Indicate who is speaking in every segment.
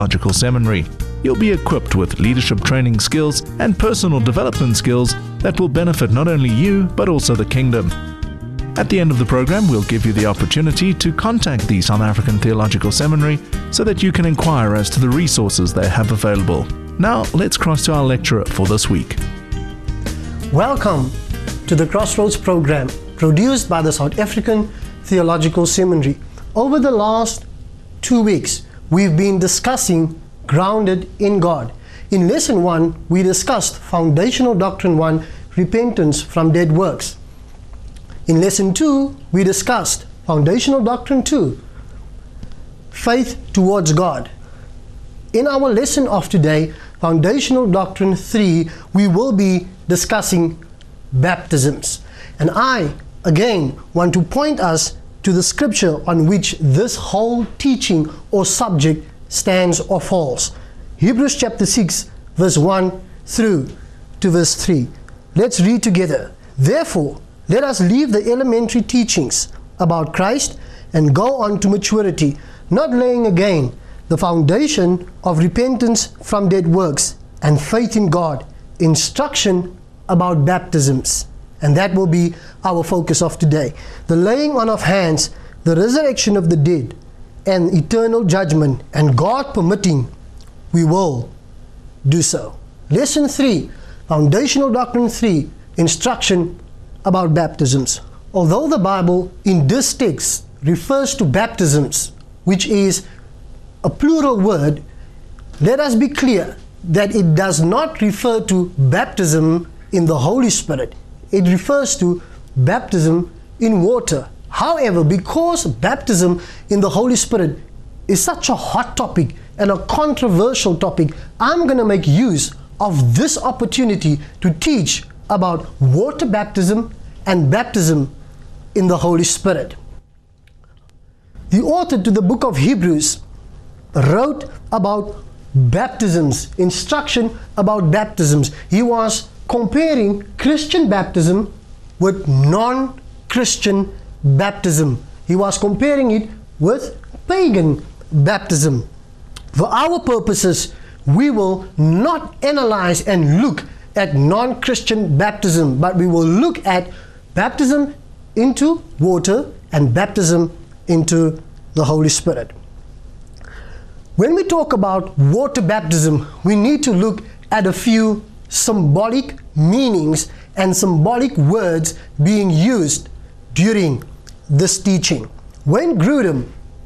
Speaker 1: Theological Seminary. You'll be equipped with leadership training skills and personal development skills that will benefit not only you, but also the kingdom. At the end of the program, we'll give you the opportunity to contact the South African Theological Seminary so that you can inquire as to the resources they have available. Now, let's cross to our lecturer for this week.
Speaker 2: Welcome to the Crossroads program, produced by the South African Theological Seminary. Over the last 2 weeks, we've been discussing Grounded in God. In Lesson 1, we discussed Foundational Doctrine 1, Repentance from Dead Works. In Lesson 2, we discussed Foundational Doctrine 2, Faith towards God. In our lesson of today, Foundational Doctrine 3, we will be discussing baptisms. And I, again, want to point us to the scripture on which this whole teaching or subject stands or falls. Hebrews chapter 6, verse 1 through to verse 3. Let's read together. Therefore, let us leave the elementary teachings about Christ and go on to maturity, not laying again the foundation of repentance from dead works and faith in God, instruction about baptisms. And that will be our focus of today. The laying on of hands, the resurrection of the dead, and eternal judgment, and God permitting, we will do so. Lesson 3, Foundational Doctrine 3, instruction about baptisms. Although the Bible in this text refers to baptisms, which is a plural word, let us be clear that it does not refer to baptism in the Holy Spirit. It refers to baptism in water. However, because baptism in the Holy Spirit is such a hot topic and a controversial topic, I'm going to make use of this opportunity to teach about water baptism and baptism in the Holy Spirit. The author to the book of Hebrews wrote about baptisms, instruction about baptisms. He was comparing Christian baptism with non-Christian baptism. He was comparing it with pagan baptism. For our purposes, we will not analyze and look at non-Christian baptism, but we will look at baptism into water and baptism into the Holy Spirit. When we talk about water baptism, we need to look at a few symbolic meanings and symbolic words being used during this teaching. Wayne Grudem,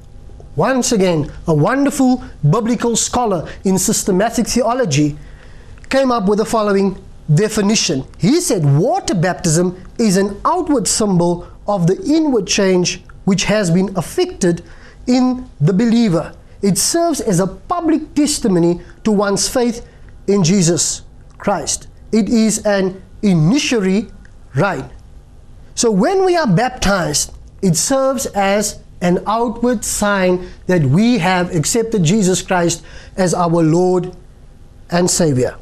Speaker 2: once again a wonderful biblical scholar in systematic theology, came up with the following definition. He said, water baptism is an outward symbol of the inward change which has been effected in the believer. It serves as a public testimony to one's faith in Jesus Christ. It is an initiatory rite. So when we are baptized, it serves as an outward sign that we have accepted Jesus Christ as our Lord and Savior.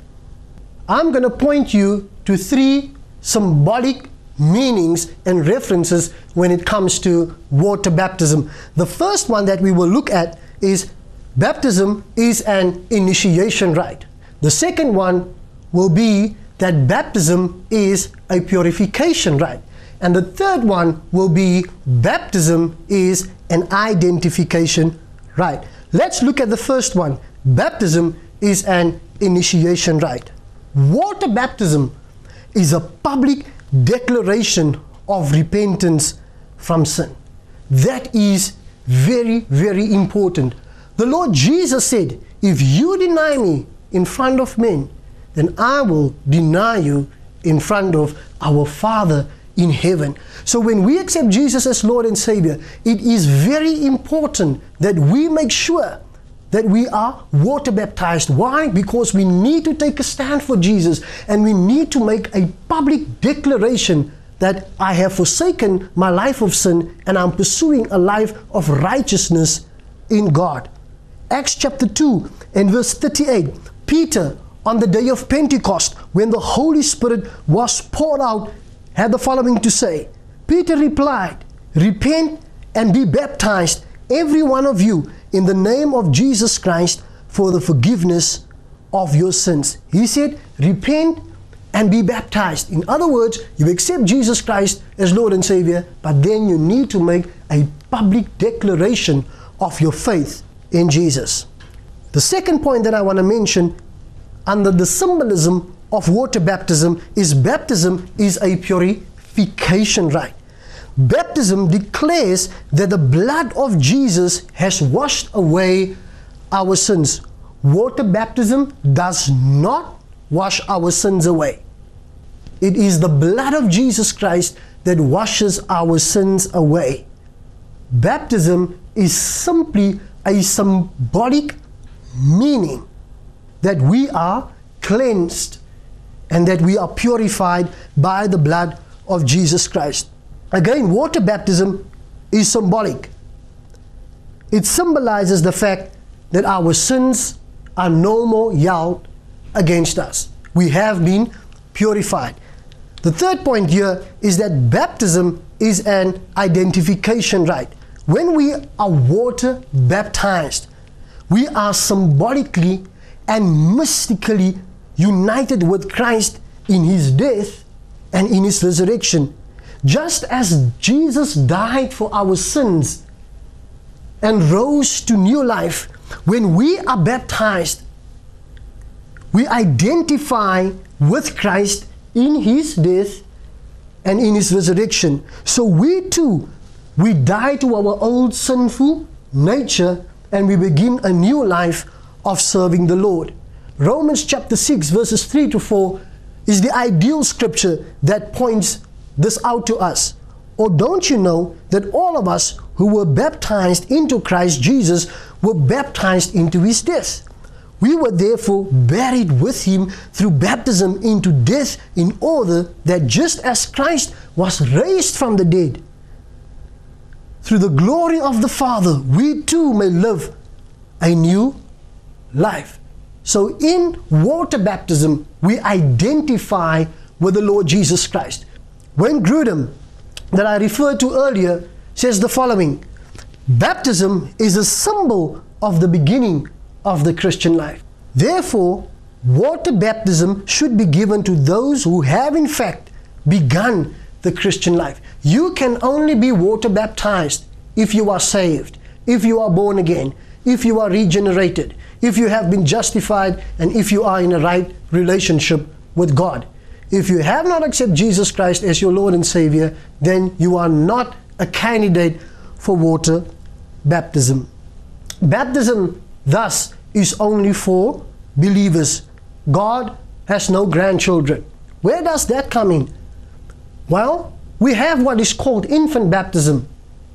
Speaker 2: I'm going to point you to 3 symbolic meanings and references when it comes to water baptism. The first one that we will look at is baptism is an initiation rite. The second one will be that baptism is a purification rite. And the third one will be baptism is an identification rite. Let's look at the first one. Baptism is an initiation rite. Water baptism is a public declaration of repentance from sin. That is very, very important. The Lord Jesus said, if you deny me in front of men, then I will deny you in front of our Father in heaven. So when we accept Jesus as Lord and Savior, it is very important that we make sure that we are water baptized. Why? Because we need to take a stand for Jesus, and we need to make a public declaration that I have forsaken my life of sin and I'm pursuing a life of righteousness in God. Acts chapter 2 and verse 38, Peter, on the day of Pentecost, when the Holy Spirit was poured out, had the following to say. Peter replied, repent and be baptized, every one of you, in the name of Jesus Christ, for the forgiveness of your sins. He said, repent and be baptized. In other words, you accept Jesus Christ as Lord and Savior, but then you need to make a public declaration of your faith in Jesus. The second point that I want to mention under the symbolism of water baptism is a purification rite. Baptism declares that the blood of Jesus has washed away our sins. Water baptism does not wash our sins away. It is the blood of Jesus Christ that washes our sins away. Baptism is simply a symbolic meaning that we are cleansed and that we are purified by the blood of Jesus Christ. Again, water baptism is symbolic. It symbolizes the fact that our sins are no more held against us. We have been purified. The third point here is that baptism is an identification rite. When we are water baptized, we are symbolically and mystically united with Christ in His death and in His resurrection. Just as Jesus died for our sins and rose to new life, when we are baptized, we identify with Christ in His death and in His resurrection. So we too, we die to our old sinful nature and we begin a new life of serving the Lord. Romans chapter 6 verses 3 to 4 is the ideal scripture that points this out to us. Or don't you know that all of us who were baptized into Christ Jesus were baptized into His death? We were therefore buried with Him through baptism into death, in order that just as Christ was raised from the dead through the glory of the Father, we too may live a new life. So in water baptism, we identify with the Lord Jesus Christ. Wayne Grudem, that I referred to earlier, says the following: baptism is a symbol of the beginning of the Christian life. Therefore, water baptism should be given to those who have in fact begun the Christian life. You can only be water baptized if you are saved, if you are born again, if you are regenerated, if you have been justified, and if you are in a right relationship with God. If you have not accepted Jesus Christ as your Lord and Savior, then you are not a candidate for water baptism. Baptism, thus, is only for believers. God has no grandchildren. Where does that come in? Well, we have what is called infant baptism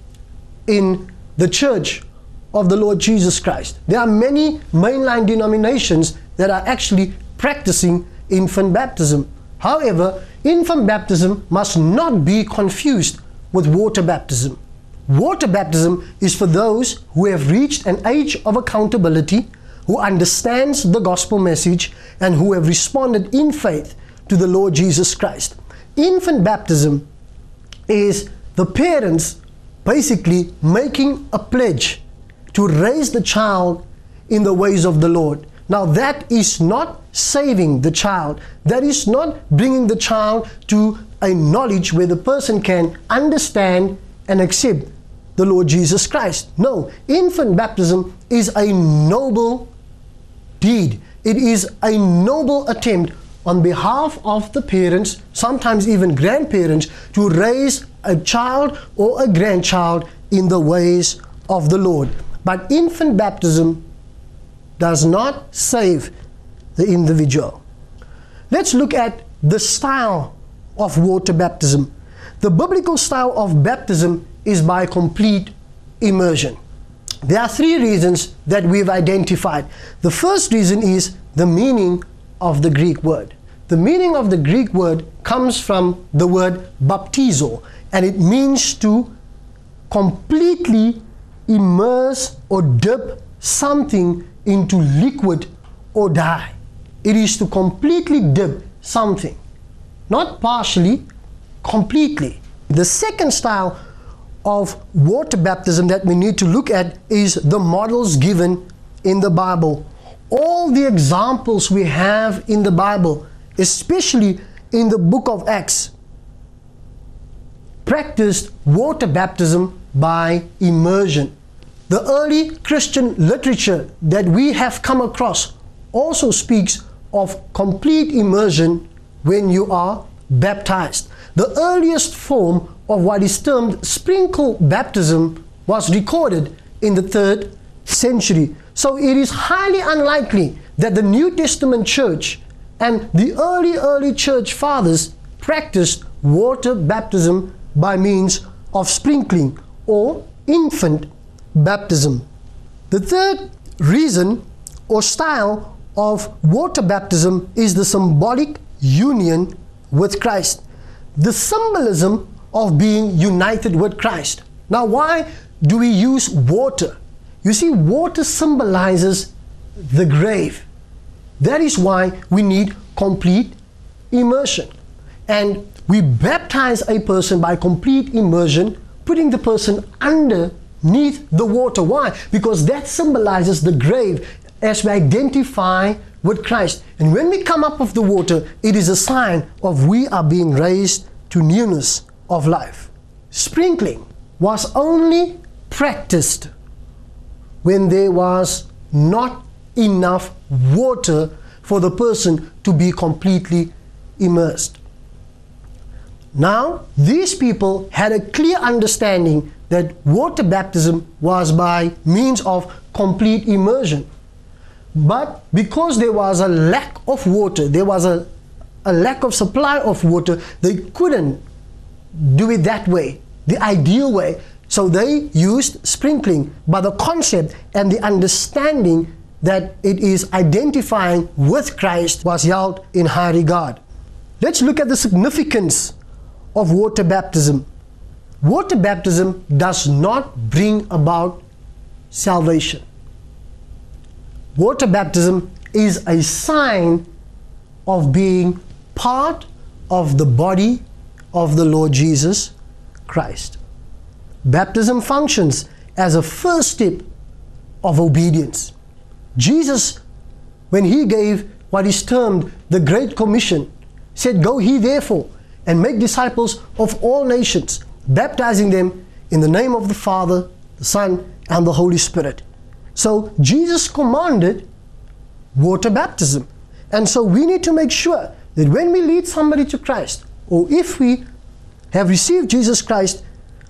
Speaker 2: in the Church of the Lord Jesus Christ. There are many mainline denominations that are actually practicing infant baptism. However, infant baptism must not be confused with water baptism. Water baptism is for those who have reached an age of accountability, who understands the gospel message, and who have responded in faith to the Lord Jesus Christ. Infant baptism is the parents basically making a pledge to raise the child in the ways of the Lord. Now that is not saving the child. That is not bringing the child to a knowledge where the person can understand and accept the Lord Jesus Christ. No, infant baptism is a noble deed. It is a noble attempt on behalf of the parents, sometimes even grandparents, to raise a child or a grandchild in the ways of the Lord. But infant baptism does not save the individual. Let's look at the style of water baptism. The biblical style of baptism is by complete immersion. There are three reasons that we've identified. The first reason is the meaning of the Greek word. The meaning of the Greek word comes from the word baptizo, and it means to completely immerse or dip something into liquid or dye. It is to completely dip something, not partially, completely. The second style of water baptism that we need to look at is the models given in the Bible. all the examples we have in the Bible, especially in the book of Acts, practiced water baptism by immersion. The early Christian literature that we have come across also speaks of complete immersion when you are baptized. The earliest form of what is termed sprinkle baptism was recorded in the 3rd century. So it is highly unlikely that the New Testament church and the early church fathers practiced water baptism by means of sprinkling or infant baptism. The third reason or style of water baptism is the symbolic union with Christ. The symbolism of being united with Christ. Now, why do we use water? You see, water symbolizes the grave. That is why we need complete immersion. And we baptize a person by complete immersion, putting the person underneath the water. Why? Because that symbolizes the grave as we identify with Christ. And when we come up of the water, it is a sign of we are being raised to newness of life. Sprinkling was only practiced when there was not enough water for the person to be completely immersed. Now, these people had a clear understanding that water baptism was by means of complete immersion. But because there was a lack of water, there was a lack of supply of water, they couldn't do it that way, the ideal way. So they used sprinkling. But the concept and the understanding that it is identifying with Christ was held in high regard. Let's look at the significance of water baptism. Water baptism does not bring about salvation. Water baptism is a sign of being part of the body of the Lord Jesus Christ. Baptism functions as a first step of obedience. Jesus, when he gave what is termed the Great Commission, said, "Go ye therefore and make disciples of all nations, baptizing them in the name of the Father, the Son, and the Holy Spirit." So Jesus commanded water baptism. And so we need to make sure that when we lead somebody to Christ, or if we have received Jesus Christ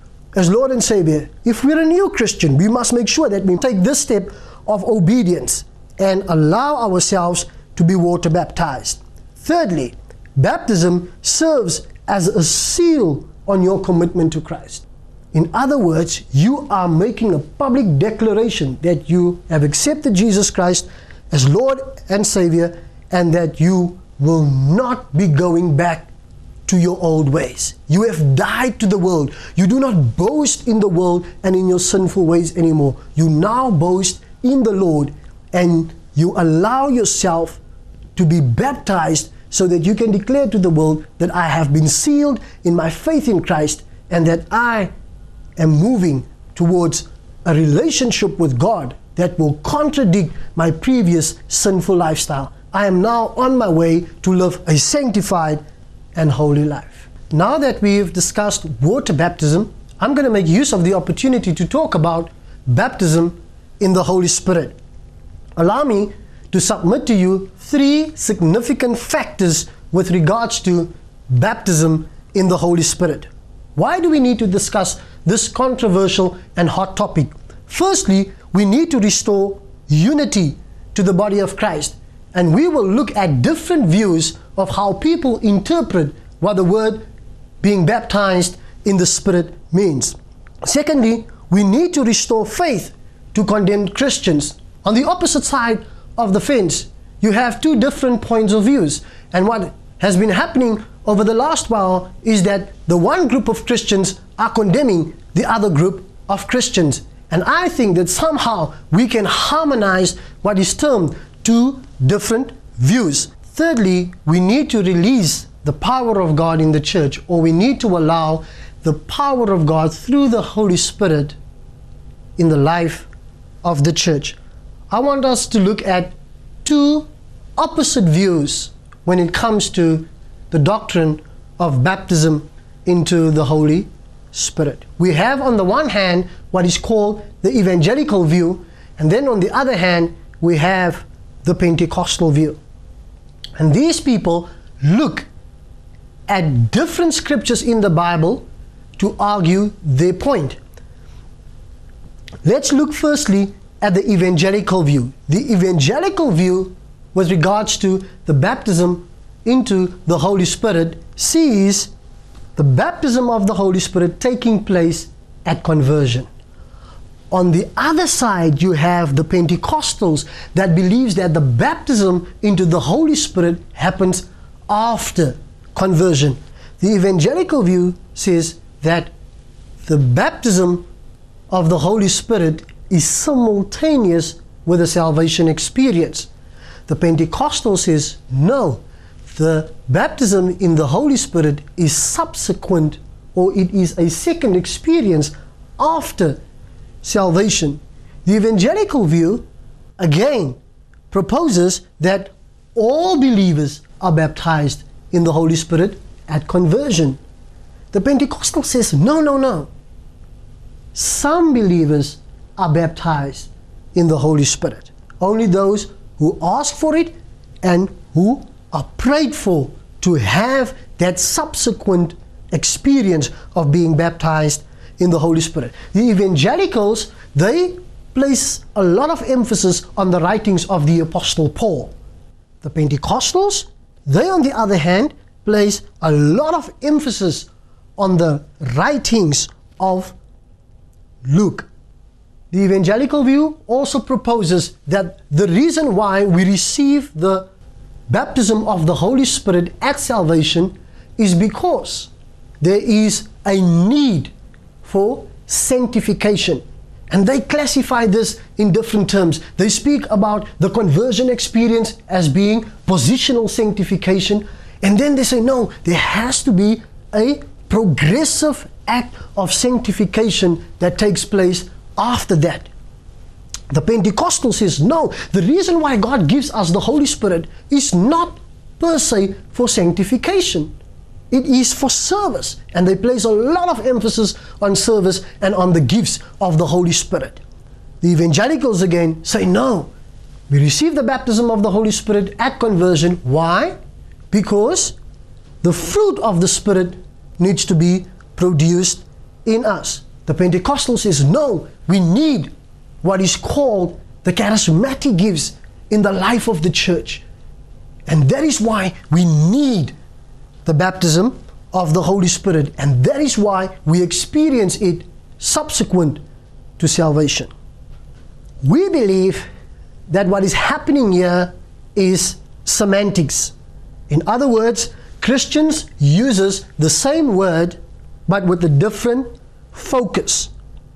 Speaker 2: as Lord and Savior, if we're a new Christian, we must make sure that we take this step of obedience and allow ourselves to be water baptized. Thirdly, baptism serves as a seal on your commitment to Christ. In other words, you are making a public declaration that you have accepted Jesus Christ as Lord and Savior, and that you will not be going back to your old ways. You have died to the world. You do not boast in the world and in your sinful ways anymore. You now boast in the Lord, and you allow yourself to be baptized so that you can declare to the world that I have been sealed in my faith in Christ, and that I am moving towards a relationship with God that will contradict my previous sinful lifestyle. I am now on my way to live a sanctified and holy life. Now that we've discussed water baptism, I'm going to make use of the opportunity to talk about baptism in the Holy Spirit. Allow me to submit to you 3 significant factors with regards to baptism in the Holy Spirit. Why do we need to discuss this controversial and hot topic? Firstly, we need to restore unity to the body of Christ, and we will look at different views of how people interpret what the word being baptized in the Spirit means. Secondly, we need to restore faith to condemned Christians. On the opposite side of the fence, you have 2 different points of views, and what has been happening over the last while is that the one group of Christians are condemning the other group of Christians. And I think that somehow we can harmonize what is termed 2 different views. Thirdly, we need to release the power of God in the church, or we need to allow the power of God through the Holy Spirit in the life of the church. I want us to look at two opposite views when it comes to the doctrine of baptism into the Holy Spirit. We have on the one hand what is called the evangelical view, and then on the other hand we have the Pentecostal view. And these people look at different scriptures in the Bible to argue their point. Let's look firstly at the evangelical view. The evangelical view with regards to the baptism into the Holy Spirit sees the baptism of the Holy Spirit taking place at conversion. On the other side, you have the Pentecostals that believes that the baptism into the Holy Spirit happens after conversion. The evangelical view says that the baptism of the Holy Spirit is simultaneous with the salvation experience. The Pentecostal says no, the baptism in the Holy Spirit is subsequent, or it is a second experience after salvation. The evangelical view again proposes that all believers are baptized in the Holy Spirit at conversion. The Pentecostal says no. Some believers are baptized in the Holy Spirit. Only those who ask for it and who are prayed for to have that subsequent experience of being baptized in the Holy Spirit. The evangelicals, they place a lot of emphasis on the writings of the Apostle Paul. The Pentecostals, they on the other hand, place a lot of emphasis on the writings of Luke. The evangelical view also proposes that the reason why we receive the baptism of the Holy Spirit at salvation is because there is a need for sanctification. And they classify this in different terms. They speak about the conversion experience as being positional sanctification. And then they say, no, there has to be a progressive act of sanctification that takes place after that. The Pentecostal says, no, the reason why God gives us the Holy Spirit is not per se for sanctification. It is for service. And they place a lot of emphasis on service and on the gifts of the Holy Spirit. The evangelicals again say, no, we receive the baptism of the Holy Spirit at conversion. Why? Because the fruit of the Spirit needs to be produced in us. The Pentecostal says, no, we need what is called the charismatic gifts in the life of the church. And that is why we need the baptism of the Holy Spirit. And that is why we experience it subsequent to salvation. We believe that what is happening here is semantics. In other words, Christians uses the same word but with a different focus.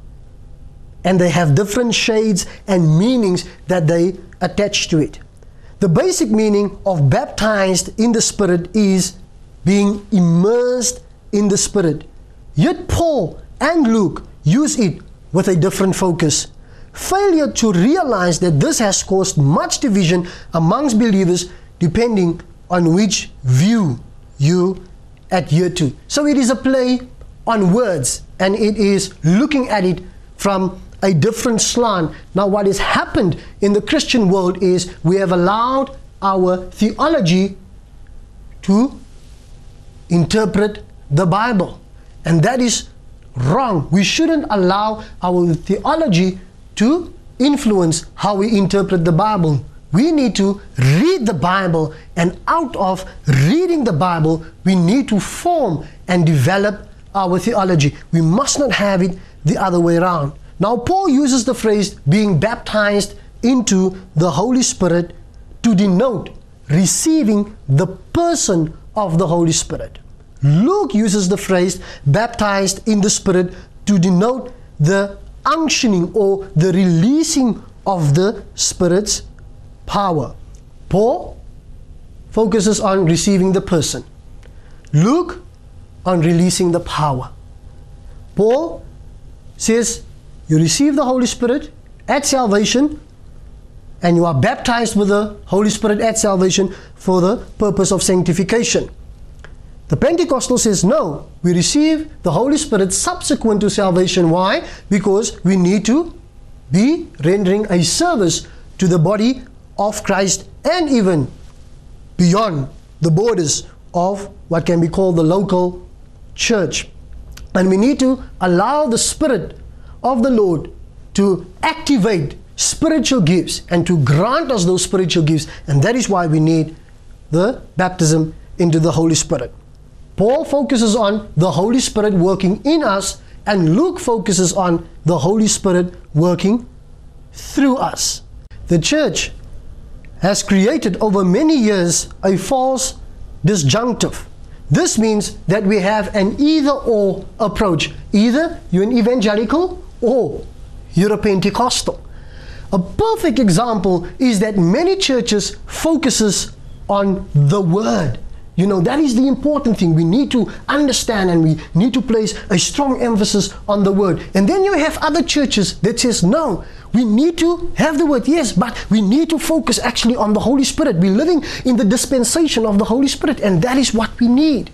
Speaker 2: And they have different shades and meanings that they attach to it. The basic meaning of baptized in the Spirit is being immersed in the Spirit. Yet Paul and Luke use it with a different focus. Failure to realize that this has caused much division amongst believers depending on which view you adhere to. So it is a play on words, and it is looking at it from a different slant. Now what has happened in the Christian world is we have allowed our theology to interpret the Bible, and that is wrong. We shouldn't allow our theology to influence how we interpret the Bible. We need to read the Bible, and out of reading the Bible we need to form and develop our theology. We must not have it the other way around. Now Paul uses the phrase being baptized into the Holy Spirit to denote receiving the person of the Holy Spirit. Luke uses the phrase baptized in the Spirit to denote the unctioning or the releasing of the Spirit's power. Paul focuses on receiving the person. Luke on releasing the power. Paul says you receive the Holy Spirit at salvation, and you are baptized with the Holy Spirit at salvation for the purpose of sanctification. The Pentecostal says, no, we receive the Holy Spirit subsequent to salvation. Why? Because we need to be rendering a service to the body of Christ and even beyond the borders of what can be called the local church. And we need to allow the Spirit of the Lord to activate spiritual gifts and to grant us those spiritual gifts. And that is why we need the baptism into the Holy Spirit. Paul focuses on the Holy Spirit working in us, and Luke focuses on the Holy Spirit working through us. The church has created over many years a false disjunctive. This means that we have an either-or approach. Either you're an evangelical or you're a Pentecostal. A perfect example is that many churches focuses on the Word. You know, that is the important thing. We need to understand and we need to place a strong emphasis on the Word. And then you have other churches that says, no, we need to have the Word, yes, but we need to focus actually on the Holy Spirit. We're living in the dispensation of the Holy Spirit, and that is what we need.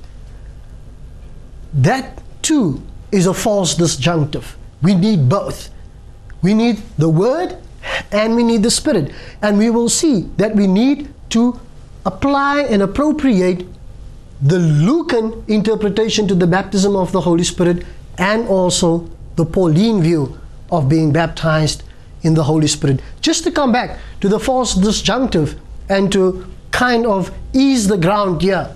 Speaker 2: That too is a false disjunctive. We need both. We need the Word and we need the Spirit. And we will see that we need to apply and appropriate the Lucan interpretation to the baptism of the Holy Spirit, and also the Pauline view of being baptized in the Holy Spirit. Just to come back to the false disjunctive and to kind of ease the ground here.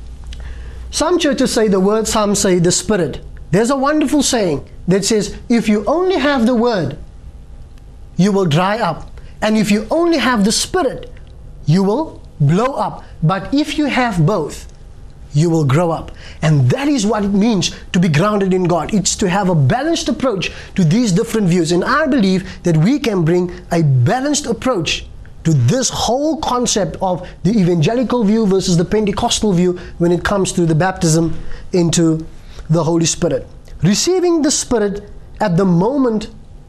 Speaker 2: Some churches say the Word, some say the Spirit. There's a wonderful saying that says, if you only have the Word, you will dry up. And if you only have the Spirit, you will blow up. But if you have both, you will grow up. And that is what it means to be grounded in God. It's to have a balanced approach to these different views. And I believe that we can bring a balanced approach to this whole concept of the evangelical view versus the Pentecostal view when it comes to the baptism into the Holy Spirit. Receiving the Spirit at the moment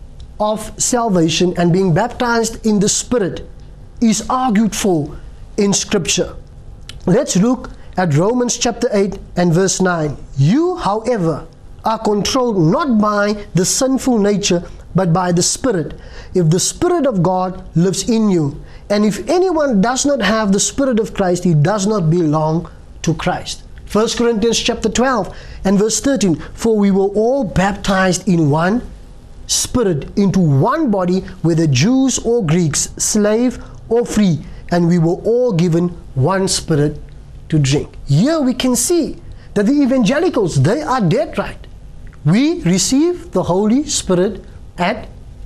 Speaker 2: of salvation and being baptized in the Spirit is argued for in Scripture. Let's look at Romans chapter 8 and verse 9. You, however, are controlled not by the sinful nature, but by the Spirit, if the Spirit of God lives in you. And if anyone does not have the Spirit of Christ, he does not belong to Christ. 1 Corinthians chapter 12 and verse 13. For we were all baptized in one Spirit into one body, whether Jews or Greeks, slave or free, and we were all given one Spirit to drink. Here we can see that the evangelicals, they are dead right. We receive the Holy Spirit at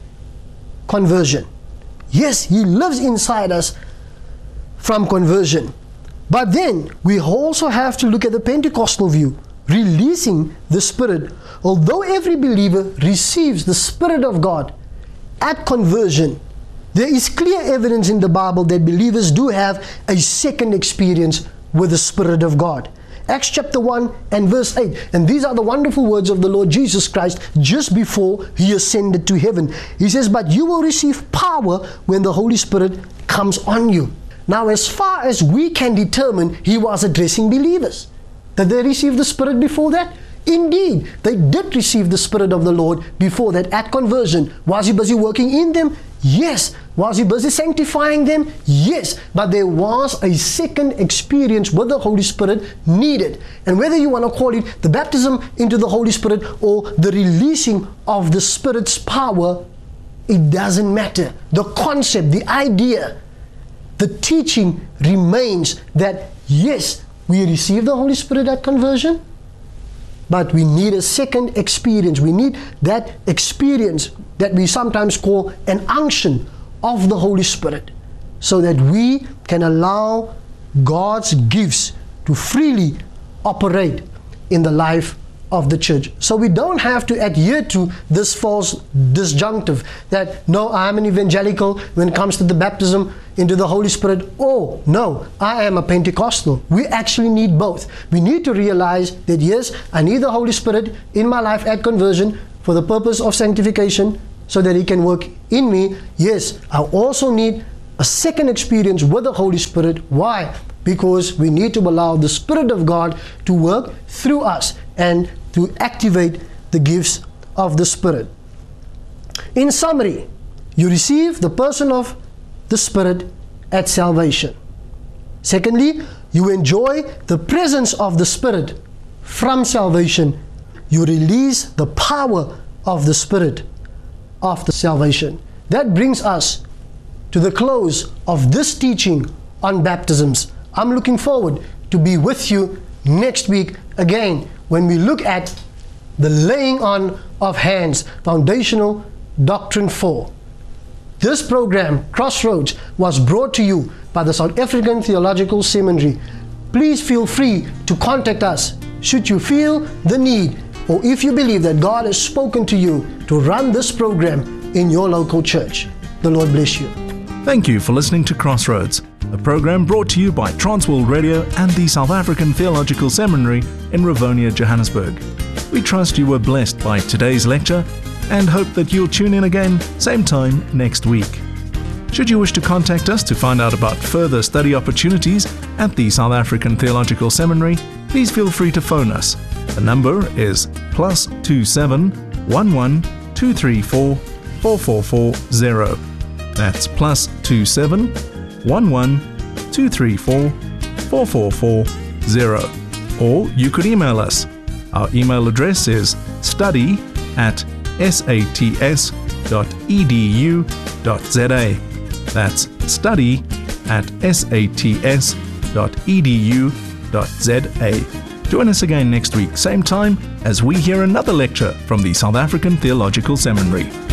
Speaker 2: conversion. Yes, He lives inside us from conversion. But then we also have to look at the Pentecostal view, releasing the Spirit. Although every believer receives the Spirit of God at conversion, there is clear evidence in the Bible that believers do have a second experience with the Spirit of God. Acts chapter 1 and verse 8. And these are the wonderful words of the Lord Jesus Christ just before He ascended to heaven. He says, but you will receive power when the Holy Spirit comes on you. Now, as far as we can determine, He was addressing believers. Did they receive the Spirit before that? Indeed, they did receive the Spirit of the Lord before that at conversion. Was He busy working in them? Yes. Was He busy sanctifying them? Yes. But there was a second experience with the Holy Spirit needed. And whether you want to call it the baptism into the Holy Spirit or the releasing of the Spirit's power, it doesn't matter. The concept, the idea, the teaching remains that yes, we receive the Holy Spirit at conversion, but we need a second experience. We need that experience that we sometimes call an unction of the Holy Spirit, so that we can allow God's gifts to freely operate in the life of the church. So we don't have to adhere to this false disjunctive that, no, I'm an evangelical when it comes to the baptism into the Holy Spirit, or no, I am a Pentecostal. We actually need both. We need to realize that yes, I need the Holy Spirit in my life at conversion for the purpose of sanctification, so that He can work in me. Yes, I also need a second experience with the Holy Spirit. Why? Because we need to allow the Spirit of God to work through us and to activate the gifts of the Spirit. In summary, you receive the person of the Spirit at salvation. Secondly, you enjoy the presence of the Spirit from salvation. You release the power of the Spirit after salvation. That brings us to the close of this teaching on baptisms. I'm looking forward to be with you next week again when we look at the laying on of hands, Foundational Doctrine 4. This program, Crossroads, was brought to you by the South African Theological Seminary. Please feel free to contact us should you feel the need, or if you believe that God has spoken to you to run this program in your local church. The Lord bless you.
Speaker 1: Thank you for listening to Crossroads, a program brought to you by Transworld Radio and the South African Theological Seminary in Rivonia, Johannesburg. We trust you were blessed by today's lecture and hope that you'll tune in again same time next week. Should you wish to contact us to find out about further study opportunities at the South African Theological Seminary, please feel free to phone us. The number is +27 11 234 4440. That's +27 11 234 4440. Or you could email us. Our email address is study@sats.edu.za. That's study@sats.edu.za. Join us again next week, same time, as we hear another lecture from the South African Theological Seminary.